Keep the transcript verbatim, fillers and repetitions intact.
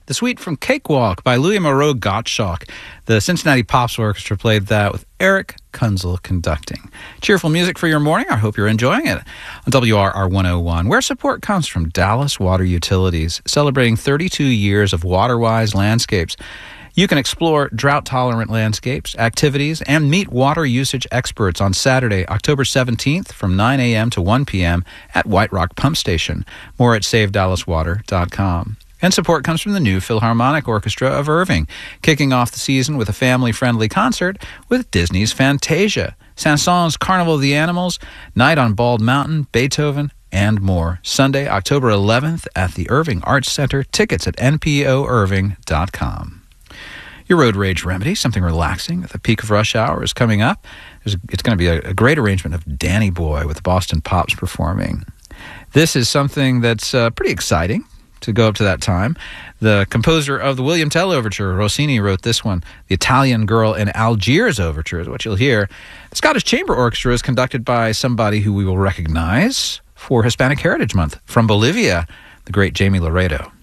The Suite from Cakewalk by Louis Moreau Gottschalk. The Cincinnati Pops Orchestra played that with Eric Kunzel conducting. Cheerful music for your morning. I hope you're enjoying it. On W R R one oh one, where support comes from Dallas Water Utilities, celebrating thirty-two years of water-wise landscapes. You can explore drought-tolerant landscapes, activities, and meet water usage experts on Saturday, October seventeenth from nine a.m. to one p.m. at White Rock Pump Station. More at save dallas water dot com. And support comes from the new Philharmonic Orchestra of Irving, kicking off the season with a family-friendly concert with Disney's Fantasia, Saint-Saëns' Carnival of the Animals, Night on Bald Mountain, Beethoven, and more. Sunday, October eleventh at the Irving Arts Center. Tickets at n p o irving dot com. Your road rage remedy, something relaxing at the peak of rush hour, is coming up. There's, it's going to be a, a great arrangement of Danny Boy with the Boston Pops performing. This is something that's uh, pretty exciting to go up to that time. The composer of the William Tell Overture, Rossini, wrote this one. The Italian Girl in Algiers Overture is what you'll hear. The Scottish Chamber Orchestra is conducted by somebody who we will recognize for Hispanic Heritage Month. From Bolivia, the great Jamie Laredo.